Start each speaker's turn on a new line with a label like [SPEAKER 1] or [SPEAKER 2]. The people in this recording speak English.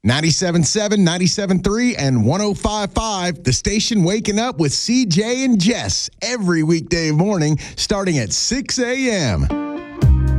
[SPEAKER 1] 97.7, 97.3, and 105.5. The station waking up with CJ and Jess every weekday morning starting at 6 a.m.